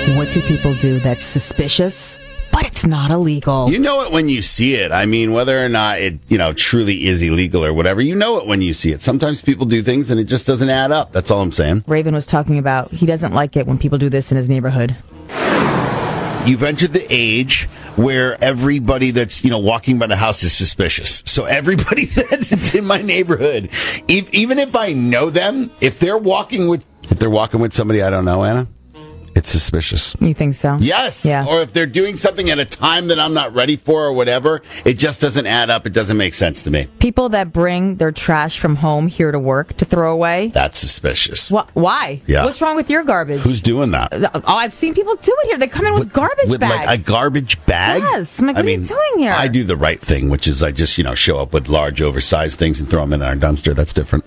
What do people do that's suspicious, but it's not illegal? You know it when you see it. I mean, whether or not it, truly is illegal or whatever, you know it when you see it. Sometimes people do things and it just doesn't add up. That's all I'm saying. Raven was talking about he doesn't like it when people do this in his neighborhood. You've entered the age where everybody that's, walking by the house is suspicious. So everybody that's in my neighborhood, even if I know them, if they're walking with somebody I don't know, Anna, it's suspicious. You think so? Yes. Yeah. Or if they're doing something at a time that I'm not ready for or whatever, it just doesn't add up. It doesn't make sense to me. People that bring their trash from home here to work to throw away. That's suspicious. Why? Yeah. What's wrong with your garbage? Who's doing that? Oh, I've seen people do it here. They come in with garbage with bags. Like a garbage bag? Yes. I'm like, what are you doing here? I do the right thing, which is I just, show up with large, oversized things and throw them in our dumpster. That's different.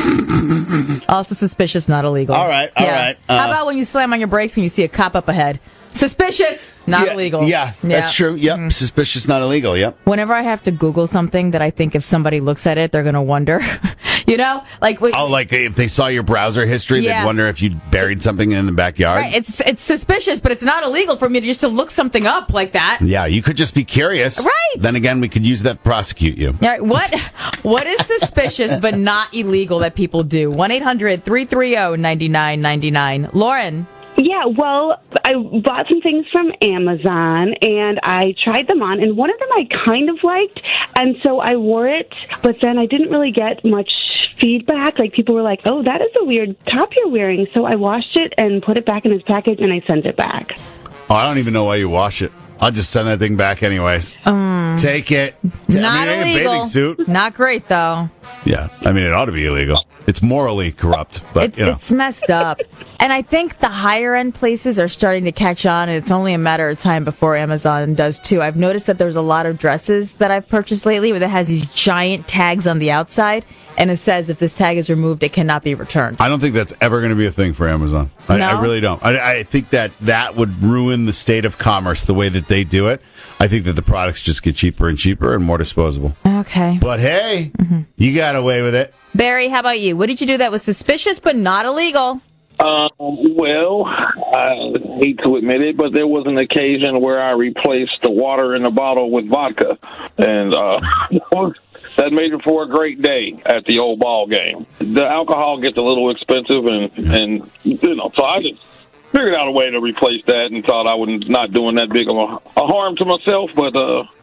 Also suspicious, not illegal. All right. How about when you slam on your brakes when you see a cop up ahead? Suspicious, not illegal. Yeah, that's true. Yep, Suspicious, not illegal. Yep. Whenever I have to Google something that I think if somebody looks at it, they're going to wonder, like if they saw your browser history, they'd wonder if you buried something in the backyard. Right, it's suspicious, but it's not illegal for me to just to look something up like that. Yeah, you could just be curious. Right. Then again, we could use that to prosecute you. All right, what is suspicious but not illegal that people do? 1-800-330-9999. Lauren. Yeah, well, I bought some things from Amazon, and I tried them on, and one of them I kind of liked, and so I wore it, but then I didn't really get much feedback. Like, people were like, oh, that is a weird top you're wearing, so I washed it and put it back in its package, and I sent it back. Oh, I don't even know why you wash it. I'll just send that thing back anyways. Take it. Not illegal. illegal. A bathing suit. Not great, though. Yeah, it ought to be illegal. It's morally corrupt, but it's messed up. And I think the higher end places are starting to catch on, and it's only a matter of time before Amazon does too. I've noticed that there's a lot of dresses that I've purchased lately where it has these giant tags on the outside, and it says if this tag is removed, it cannot be returned. I don't think that's ever going to be a thing for Amazon. No? I really don't. I think that would ruin the state of commerce the way that they do it. I think that the products just get cheaper and cheaper and more disposable. Okay. But hey, you got away with it. Barry, how about you? What did you do that was suspicious but not illegal? Well, I hate to admit it, but there was an occasion where I replaced the water in the bottle with vodka, and that made it for a great day at the old ball game. The alcohol gets a little expensive, and so I just figured out a way to replace that and thought I was not doing that big of a harm to myself, but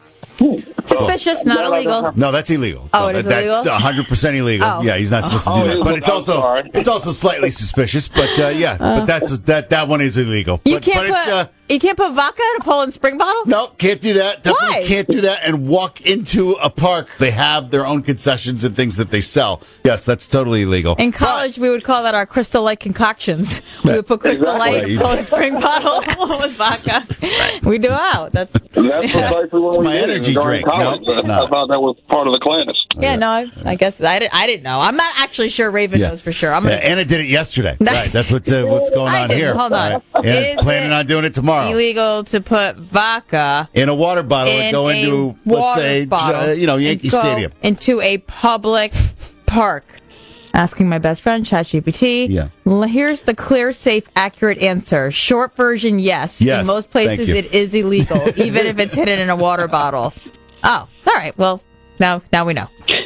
suspicious, not illegal. No, that's illegal. Oh, it is illegal? That's 100% illegal. Oh. Yeah, he's not supposed to do that. But it's also slightly suspicious. But but that one is illegal. You can't put vodka in a Poland Spring bottle? No, can't do that. Definitely Why? can't do that and walk into a park. They have their own concessions and things that they sell. Yes, that's totally illegal. In college, we would call that our Crystal Light concoctions. We would put Crystal Light in a Poland Spring bottle with vodka. We do out. That's precisely what we my did energy during drink. college. No, it's not. I thought that was part of the class. Yeah, no, I guess I didn't know. I'm not actually sure Raven knows for sure. Anna did it yesterday. Right, that's what's going on here. Hold on. Right. Anna's planning on doing it tomorrow. Illegal to put vodka in a water bottle and go into, let's say, Yankee Stadium. Into a public park. Asking my best friend, ChatGPT. Yeah. Here's the clear, safe, accurate answer. Short version, yes. Yes. In most places, it is illegal, even if it's hidden in a water bottle. Oh, all right. Well, now we know.